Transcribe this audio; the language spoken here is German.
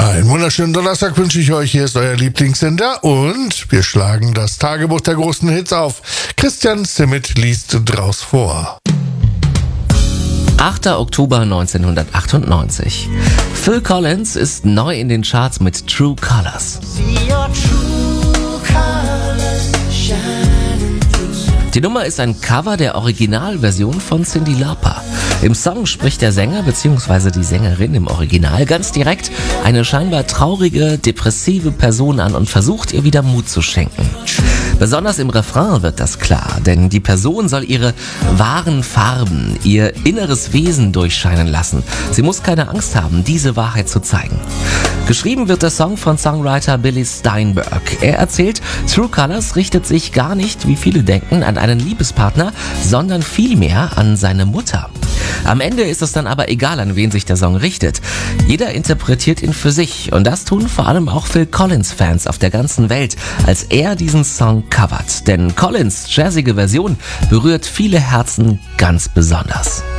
Einen wunderschönen Donnerstag wünsche ich euch. Hier ist euer Lieblingssender und wir schlagen das Tagebuch der großen Hits auf. Christian Zimmet liest draus vor. 8. Oktober 1998. Phil Collins ist neu in den Charts mit True Colors. Die Nummer ist ein Cover der Originalversion von Cyndi Lauper. Im Song spricht der Sänger bzw. die Sängerin im Original ganz direkt eine scheinbar traurige, depressive Person an und versucht ihr wieder Mut zu schenken. Besonders im Refrain wird das klar, denn die Person soll ihre wahren Farben, ihr inneres Wesen durchscheinen lassen. Sie muss keine Angst haben, diese Wahrheit zu zeigen. Geschrieben wird der Song von Songwriter Billy Steinberg. Er erzählt, True Colors richtet sich gar nicht, wie viele denken, an einen Liebespartner, sondern vielmehr an seine Mutter. Am Ende ist es dann aber egal, an wen sich der Song richtet. Jeder interpretiert ihn für sich und das tun vor allem auch Phil Collins-Fans auf der ganzen Welt, als er diesen Song covert. Denn Collins' jazzige Version berührt viele Herzen ganz besonders.